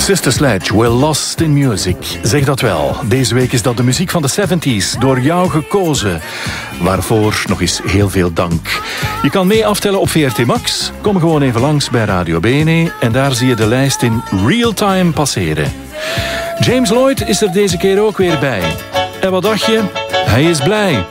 Sister Sledge, We're Lost in Music. Zeg dat wel. Deze week is dat de muziek van de 70s, door jou gekozen. Waarvoor nog eens heel veel dank. Je kan mee aftellen op VRT Max. Kom gewoon even langs bij Radio Bene en daar zie je de lijst in real time passeren. James Lloyd is er deze keer ook weer bij. En wat dacht je? Hij is blij.